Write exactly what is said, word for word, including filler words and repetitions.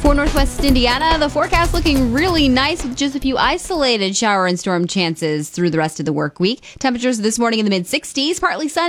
For Northwest Indiana, the forecast looking really nice with just a few isolated shower and storm chances through the rest of the work week. Temperatures this morning in the mid sixties, partly sunny.